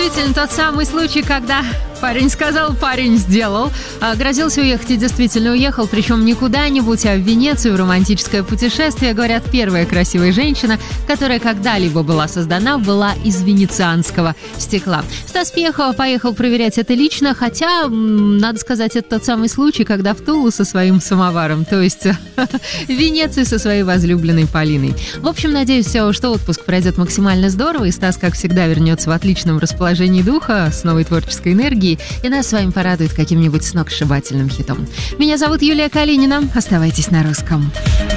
Действительно, тот самый случай, когда парень сказал, парень сделал. Грозился уехать и действительно уехал, причем не куда-нибудь, а в Венецию, в романтическое путешествие. Говорят, первая красивая женщина, которая когда-либо была создана, была из венецианского стекла. Стас Пьехо поехал проверять это лично, хотя, надо сказать, это тот самый случай, когда в Тулу со своим самоваром, то есть в Венеции со своей возлюбленной Полиной. В общем, надеюсь, что отпуск пройдет максимально здорово, и Стас, как всегда, вернется в отличном расположении духа, с новой творческой энергией, и нас с вами порадует каким-нибудь сногсшибательным хитом. Меня зовут Юлия Калинина. Оставайтесь на русском.